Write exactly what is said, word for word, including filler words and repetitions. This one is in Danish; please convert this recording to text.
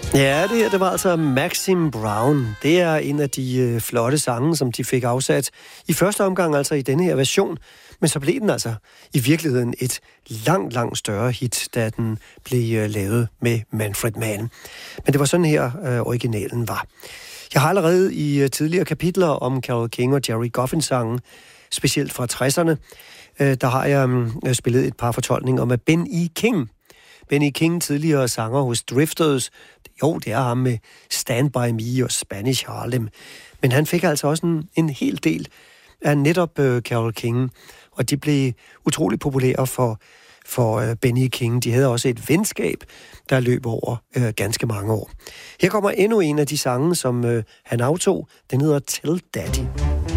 Ja, det her, det var altså Maxine Brown. Det er en af de øh, flotte sange, som de fik afsat i første omgang, altså i denne her version. Men så blev den altså i virkeligheden et langt, langt større hit, da den blev øh, lavet med Manfred Mann. Men det var sådan her, øh, originalen var. Jeg har allerede i øh, tidligere kapitler om Carole King og Jerry Goffin-sangen, specielt fra tresserne, øh, der har jeg øh, spillet et par fortolkninger med Ben E. King. Ben E. King, tidligere sanger hos Drifters. Jo, det er ham med Stand By Me og Spanish Harlem. Men han fik altså også en, en hel del af netop uh, Carole King. Og de blev utrolig populære for, for uh, Ben E. King. De havde også et venskab, der løb over uh, ganske mange år. Her kommer endnu en af de sange, som uh, han aftog. Den hedder Tell Daddy.